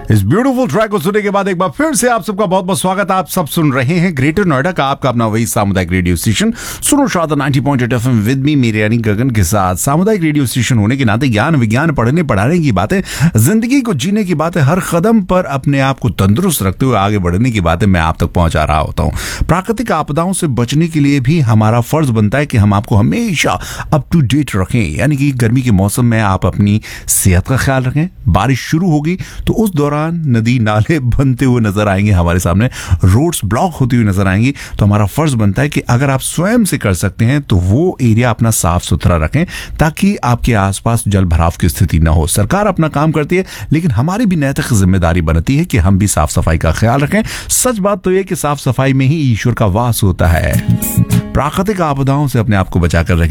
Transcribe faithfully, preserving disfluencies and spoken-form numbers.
इस beautiful track को सुनने के बाद एक बार फिर से आप सबका बहुत बहुत स्वागत। आप सब सुन रहे हैं ग्रेटर नोएडा का आपका अपना वही सामुदायिक रेडियो स्टेशन सुनो शादा ninety point eight FM with me मेरे यानी गगन के साथ। सामुदायिक रेडियो स्टेशन होने के नाते ज्ञान विज्ञान पढ़ने पढ़ाने की बातें, जिंदगी को जीने की बातें, हर कदम पर अपने आप को तंदुरुस्त रखते हुए आगे बढ़ने की बातें मैं आप तक पहुंचा रहा होता हूं। प्राकृतिक आपदाओं से बचने के लिए भी हमारा फर्ज बनता है कि हम आपको हमेशा अप टू डेट रखें, यानी कि गर्मी के मौसम में आप अपनी सेहत का ख्याल रखें। बारिश शुरू होगी तो उस दौरान नदी नाले बनते हुए नजर आएंगे, हमारे सामने रोड्स ब्लॉक होती हुई नजर आएंगी, तो हमारा फर्ज बनता है कि अगर आप स्वयं से कर सकते हैं तो वो एरिया अपना साफ सुथरा रखें ताकि आपके आसपास जल भराव की स्थिति न हो। सरकार अपना काम करती है, लेकिन हमारी भी नैतिक जिम्मेदारी बनती है कि हम भी साफ सफाई का ख्याल रखें। सच बात तो यह कि साफ सफाई में ही ईश्वर का वास होता है। प्राकृतिक आपदाओं से अपने आप को बचाकर रखें।